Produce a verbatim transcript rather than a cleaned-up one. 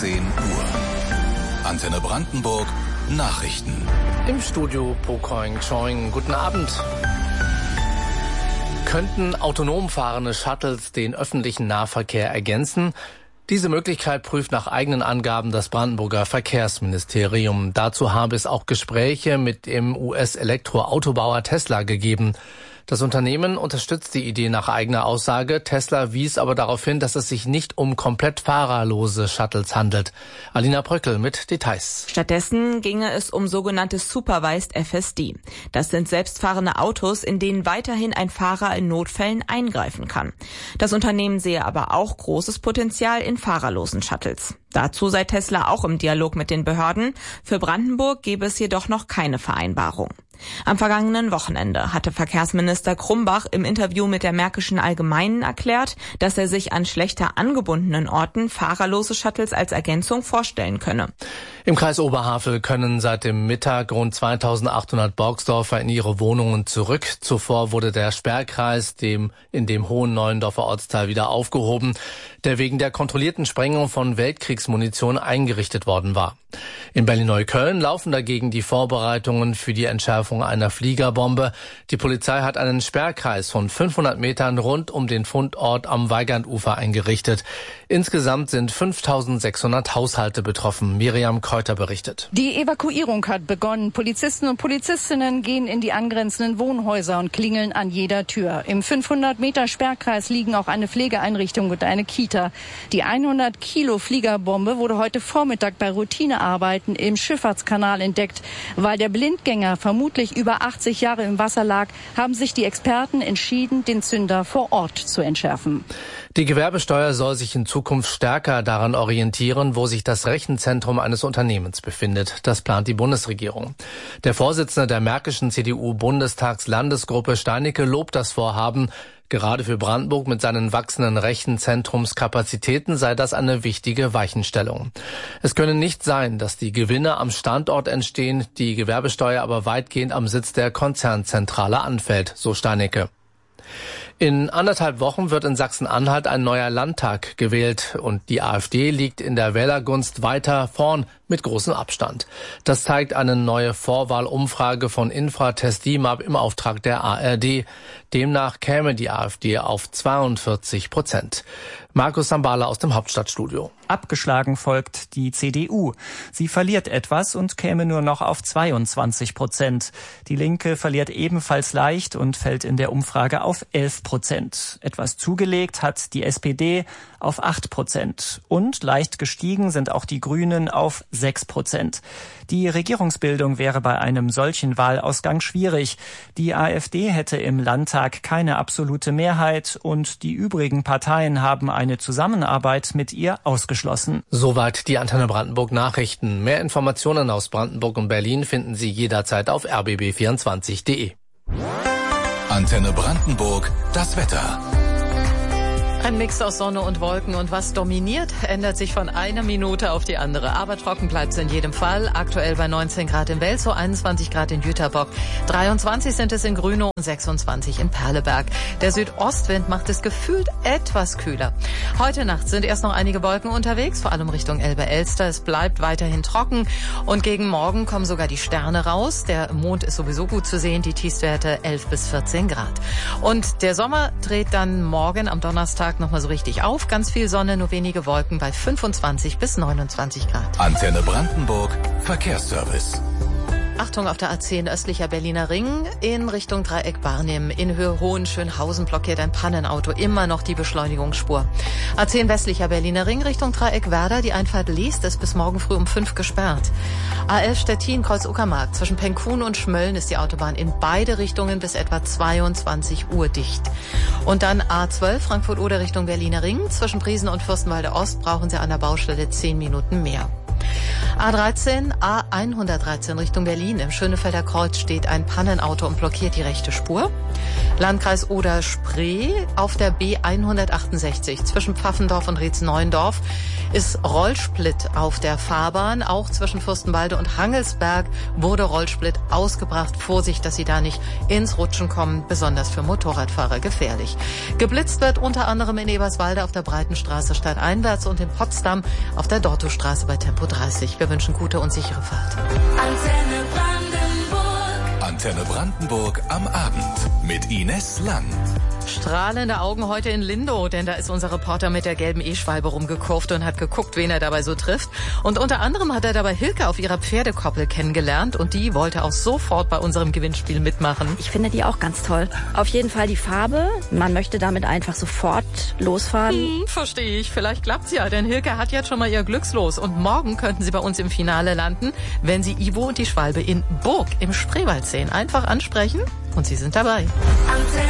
achtzehn Uhr. Antenne Brandenburg Nachrichten. Im Studio Pokoing Choing. Guten Abend. Könnten autonom fahrende Shuttles den öffentlichen Nahverkehr ergänzen? Diese Möglichkeit prüft nach eigenen Angaben das Brandenburger Verkehrsministerium. Dazu habe es auch Gespräche mit dem U S-Elektroautobauer Tesla gegeben. Das Unternehmen unterstützt die Idee nach eigener Aussage. Tesla wies aber darauf hin, dass es sich nicht um komplett fahrerlose Shuttles handelt. Alina Bröckel mit Details. Stattdessen ginge es um sogenanntes Supervised F S D. Das sind selbstfahrende Autos, in denen weiterhin ein Fahrer in Notfällen eingreifen kann. Das Unternehmen sehe aber auch großes Potenzial in fahrerlosen Shuttles. Dazu sei Tesla auch im Dialog mit den Behörden. Für Brandenburg gäbe es jedoch noch keine Vereinbarung. Am vergangenen Wochenende hatte Verkehrsminister Krumbach im Interview mit der Märkischen Allgemeinen erklärt, dass er sich an schlechter angebundenen Orten fahrerlose Shuttles als Ergänzung vorstellen könne. Im Kreis Oberhavel können seit dem Mittag rund zweitausendachthundert Borgsdorfer in ihre Wohnungen zurück. Zuvor wurde der Sperrkreis dem, in dem Hohen Neuendorfer Ortsteil wieder aufgehoben, der wegen der kontrollierten Sprengung von Weltkriegsmunition eingerichtet worden war. In Berlin-Neukölln laufen dagegen die Vorbereitungen für die Entschärfung einer Fliegerbombe. Die Polizei hat einen Sperrkreis von fünfhundert Metern rund um den Fundort am Weigandufer eingerichtet. Insgesamt sind fünftausendsechshundert Haushalte betroffen. Miriam Kräuter berichtet. Die Evakuierung hat begonnen. Polizisten und Polizistinnen gehen in die angrenzenden Wohnhäuser und klingeln an jeder Tür. Im fünfhundert Meter Sperrkreis liegen auch eine Pflegeeinrichtung und eine Kita. Die hundert Kilo Fliegerbombe wurde heute Vormittag bei Routinearbeiten im Schifffahrtskanal entdeckt. Weil der Blindgänger vermutlich über achtzig Jahre im Wasser lag, haben sich die Experten entschieden, den Zünder vor Ort zu entschärfen. Die Gewerbesteuer soll sich in Zukunft stärker daran orientieren, wo sich das Rechenzentrum eines Unternehmens befindet. Das plant die Bundesregierung. Der Vorsitzende der märkischen C D U-Bundestagslandesgruppe Steinecke lobt das Vorhaben. Gerade für Brandenburg mit seinen wachsenden Rechenzentrumskapazitäten sei das eine wichtige Weichenstellung. Es könne nicht sein, dass die Gewinne am Standort entstehen, die Gewerbesteuer aber weitgehend am Sitz der Konzernzentrale anfällt, so Steinecke. In anderthalb Wochen wird in Sachsen-Anhalt ein neuer Landtag gewählt und die AfD liegt in der Wählergunst weiter vorn mit großem Abstand. Das zeigt eine neue Vorwahlumfrage von Infratest D I M A P im Auftrag der A R D. Demnach käme die AfD auf zweiundvierzig Prozent. Markus Sambala aus dem Hauptstadtstudio. Abgeschlagen folgt die C D U. Sie verliert etwas und käme nur noch auf zweiundzwanzig Prozent. Die Linke verliert ebenfalls leicht und fällt in der Umfrage auf elf Prozent. Etwas zugelegt hat die S P D auf acht Prozent. Und leicht gestiegen sind auch die Grünen auf sechs Prozent. Die Regierungsbildung wäre bei einem solchen Wahlausgang schwierig. Die AfD hätte im Landtag keine absolute Mehrheit und die übrigen Parteien haben eine Zusammenarbeit mit ihr ausgeschlossen. Soweit die Antenne Brandenburg Nachrichten. Mehr Informationen aus Brandenburg und Berlin finden Sie jederzeit auf r b b vierundzwanzig punkt de. Antenne Brandenburg, das Wetter. Ein Mix aus Sonne und Wolken und was dominiert, ändert sich von einer Minute auf die andere. Aber trocken bleibt es in jedem Fall. Aktuell bei neunzehn Grad in Welzow, einundzwanzig Grad in Jüterbock, dreiundzwanzig sind es in Grünow und sechsundzwanzig in Perleberg. Der Südostwind macht es gefühlt etwas kühler. Heute Nacht sind erst noch einige Wolken unterwegs, vor allem Richtung Elbe-Elster. Es bleibt weiterhin trocken und gegen Morgen kommen sogar die Sterne raus. Der Mond ist sowieso gut zu sehen, die Tiefstwerte elf bis vierzehn Grad. Und der Sommer dreht dann morgen am Donnerstag noch mal so richtig auf. Ganz viel Sonne, nur wenige Wolken bei fünfundzwanzig bis neunundzwanzig Grad. Antenne Brandenburg, Verkehrsservice. Achtung auf der A zehn östlicher Berliner Ring in Richtung Dreieck Barnim. In Höhe Hohenschönhausen blockiert ein Pannenauto immer noch die Beschleunigungsspur. A zehn westlicher Berliner Ring Richtung Dreieck Werder. Die Einfahrt Liest ist bis morgen früh um fünf gesperrt. A elf Stettin Kreuz Uckermark. Zwischen Penkun und Schmölln ist die Autobahn in beide Richtungen bis etwa zweiundzwanzig Uhr dicht. Und dann A zwölf Frankfurt-Oder Richtung Berliner Ring. Zwischen Priesen und Fürstenwalde Ost brauchen Sie an der Baustelle zehn Minuten mehr. A dreizehn, A hundertdreizehn Richtung Berlin. Im Schönefelder Kreuz steht ein Pannenauto und blockiert die rechte Spur. Landkreis Oder-Spree auf der B hundertachtundsechzig zwischen Pfaffendorf und Reetz-Neuendorf ist Rollsplit auf der Fahrbahn. Auch zwischen Fürstenwalde und Hangelsberg wurde Rollsplit ausgebracht. Vorsicht, dass Sie da nicht ins Rutschen kommen, besonders für Motorradfahrer gefährlich. Geblitzt wird unter anderem in Eberswalde auf der Breitenstraße stadteinwärts und in Potsdam auf der Dortostraße bei Tempo dreißig. Wir wünschen gute und sichere Fahrt. Antenne Brandenburg. Antenne Brandenburg am Abend mit Ines Lang. Strahlende Augen heute in Lindow, denn da ist unser Reporter mit der gelben E-Schwalbe rumgekurvt und hat geguckt, wen er dabei so trifft. Und unter anderem hat er dabei Hilke auf ihrer Pferdekoppel kennengelernt und die wollte auch sofort bei unserem Gewinnspiel mitmachen. Ich finde die auch ganz toll. Auf jeden Fall die Farbe. Man möchte damit einfach sofort losfahren. Hm, verstehe ich. Vielleicht klappt's ja, denn Hilke hat jetzt schon mal ihr Glückslos. Und morgen könnten sie bei uns im Finale landen, wenn sie Ivo und die Schwalbe in Burg im Spreewald sehen. Einfach ansprechen und sie sind dabei. Antenne